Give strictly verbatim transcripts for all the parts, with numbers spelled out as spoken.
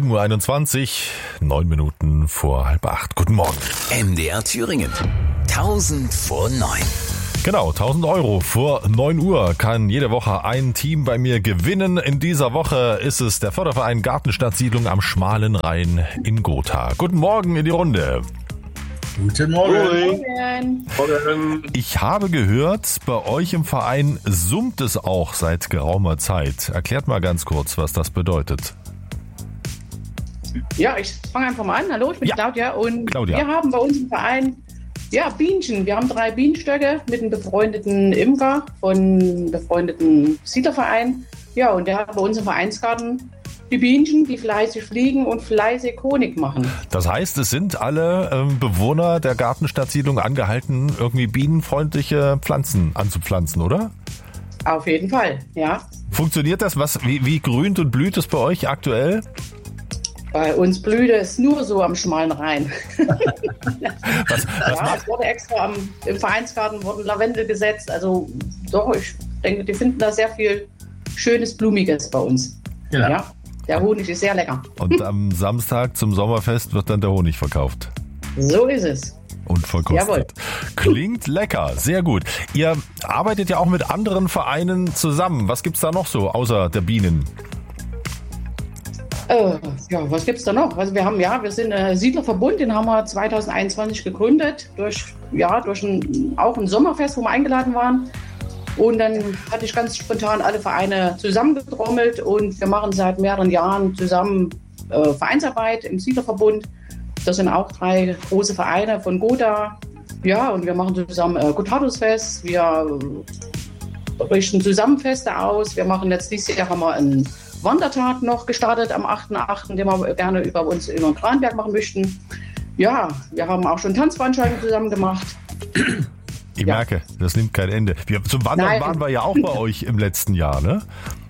sieben Uhr einundzwanzig, neun Minuten vor halb acht. Guten Morgen. M D R Thüringen. tausend vor neun. Genau, tausend Euro vor neun Uhr kann jede Woche ein Team bei mir gewinnen. In dieser Woche ist es der Förderverein Gartenstadtsiedlung am Schmalen Rhein in Gotha. Guten Morgen in die Runde. Guten Morgen. Morgen. Ich habe gehört, bei euch im Verein summt es auch seit geraumer Zeit. Erklärt mal ganz kurz, was das bedeutet. Ja, ich fange einfach mal an. Hallo, ich bin Ja. Claudia und Claudia. wir haben bei uns im Verein ja, Bienchen. Wir haben drei Bienenstöcke mit einem befreundeten Imker von einem befreundeten Siedlerverein. Ja, und der hat bei uns im Vereinsgarten die Bienchen, die fleißig fliegen und fleißig Honig machen. Das heißt, es sind alle ähm, Bewohner der Gartenstadtsiedlung angehalten, irgendwie bienenfreundliche Pflanzen anzupflanzen, oder? Auf jeden Fall, ja. Funktioniert das? Was, wie, wie grünt und blüht es bei euch aktuell? Bei uns blüht es nur so am schmalen Rhein. Was, was Ja, macht, es wurde extra am, im Vereinsgarten wurden Lavendel gesetzt. Also doch, ich denke, die finden da sehr viel schönes, blumiges bei uns. Genau. Ja, der Honig ist sehr lecker. und am Samstag zum Sommerfest wird dann der Honig verkauft So ist es. und verkostet. Jawohl. Klingt lecker, sehr gut. Ihr arbeitet ja auch mit anderen Vereinen zusammen. Was gibt's da noch so außer der Bienen? Äh, ja, was gibt's da noch? Also wir haben ja, wir sind äh, Siedlerverbund, den haben wir zwanzig einundzwanzig gegründet durch ja durch ein, auch ein Sommerfest, wo wir eingeladen waren. Und dann hatte ich ganz spontan alle Vereine zusammengetrommelt und wir machen seit mehreren Jahren zusammen äh, Vereinsarbeit im Siedlerverbund. Das sind auch drei große Vereine von Gotha. Ja, und wir machen zusammen äh, Gotthardusfest, wir äh, richten zusammen Feste aus. Wir machen jetzt dieses Jahr haben wir einen Wandertag noch gestartet am achten achten, den wir gerne über uns in Kranberg machen möchten. Ja, wir haben auch schon Tanzveranstaltungen zusammen gemacht. Ich Ja. merke, das nimmt kein Ende. Wir, zum Wandern Nein. waren wir ja auch bei euch im letzten Jahr, ne?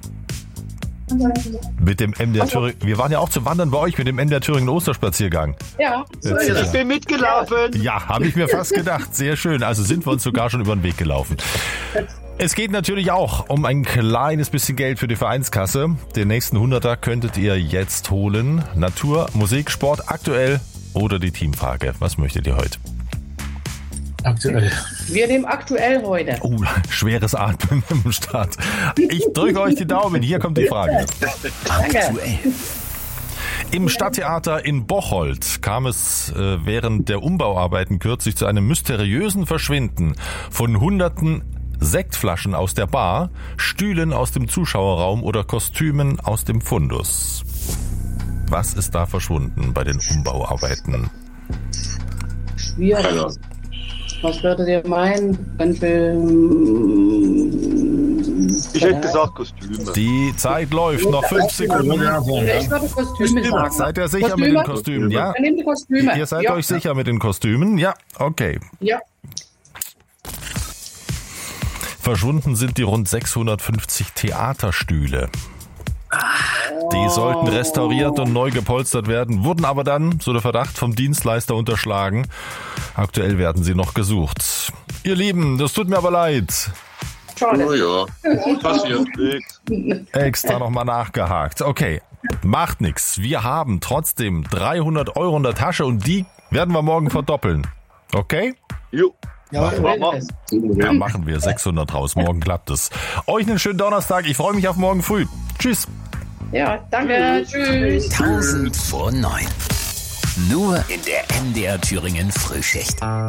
Mit dem M D R Thüringen. Wir waren ja auch zum Wandern bei euch mit dem M D R Thüringen Osterspaziergang. Ja, so Jetzt ist ist es. Ich bin mitgelaufen. Ja, habe ich mir fast gedacht. Sehr schön. Also sind wir uns sogar schon über den Weg gelaufen. Es geht natürlich auch um ein kleines bisschen Geld für die Vereinskasse. Den nächsten Hunderter könntet ihr jetzt holen. Natur, Musik, Sport, aktuell oder die Teamfrage. Was möchtet ihr heute? Aktuell. Wir nehmen aktuell heute. Oh, schweres Atmen im Start. Ich drücke euch die Daumen. Hier kommt die Frage. Danke. Aktuell. Im Stadttheater in Bocholt kam es äh, während der Umbauarbeiten kürzlich zu einem mysteriösen Verschwinden von hunderten Sektflaschen aus der Bar, Stühlen aus dem Zuschauerraum oder Kostümen aus dem Fundus. Was ist da verschwunden bei den Umbauarbeiten? Schwierig. Was würdet ihr meinen? Ganz viel. Ich hätte gesagt Kostüme. Die Zeit läuft, noch fünf Sekunden. Ich würde Kostüme sagen. Seid ihr sicher Kostüme? mit den Kostümen? Ja? Wir nehmen die Kostüme. Ihr seid ja. euch sicher mit den Kostümen? Ja, okay. Ja. Verschwunden sind die rund sechshundertfünfzig Theaterstühle. Die sollten restauriert und neu gepolstert werden, wurden aber dann, so der Verdacht, vom Dienstleister unterschlagen. Aktuell werden sie noch gesucht. Ihr Lieben, das tut mir aber leid. Schade. Oh ja, passiert nichts. Extra nochmal nachgehakt. Okay, macht nix. Wir haben trotzdem dreihundert Euro in der Tasche und die werden wir morgen verdoppeln. Okay? Jo. Ja, Mach mal. Ja, machen wir sechshundert raus. Morgen klappt es. Euch einen schönen Donnerstag. Ich freue mich auf morgen früh. Tschüss. Ja, danke. Tschüss. tausend vor neun. Nur in der M D R Thüringen Frühschicht.